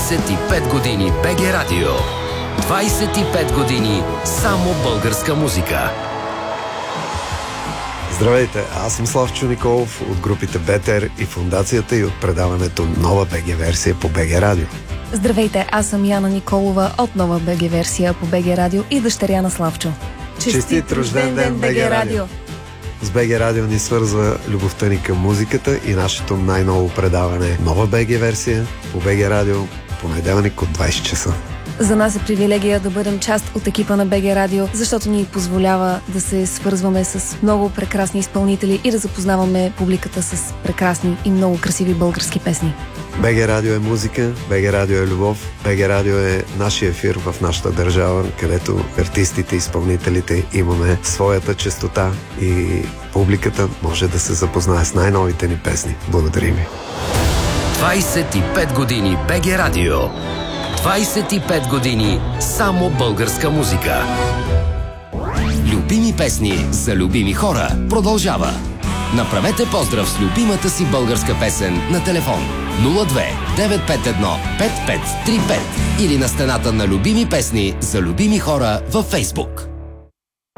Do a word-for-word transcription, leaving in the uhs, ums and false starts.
двайсет и пет години БГ Радио. двайсет и пет години само българска музика. Здравейте, аз съм Славчо Николов от групите Бетер и фундацията и от предаването Нова БГ версия по БГ Радио. Здравейте, аз съм Яна Николова от Нова БГ версия по БГ Радио и дъщеря на Славчо. Честит рожден ден, БГ Радио! С БГ Радио ни свързва любовта ни към музиката и нашето най-ново предаване Нова БГ версия по БГ Радио, понеделник от двайсет часа. За нас е привилегия да бъдем част от екипа на БГ Радио, защото ни позволява да се свързваме с много прекрасни изпълнители и да запознаваме публиката с прекрасни и много красиви български песни. БГ Радио е музика, БГ Радио е любов, БГ Радио е нашия ефир в нашата държава, където артистите, изпълнителите имаме своята честота и публиката може да се запознае с най-новите ни песни. Благодарим ви! двайсет и пет години БГ Радио. двайсет и пет години само българска музика. Любими песни за любими хора продължава. Направете поздрав с любимата си българска песен на телефон нула две девет пет едно пет пет три пет или на стената на любими песни за любими хора във Фейсбук.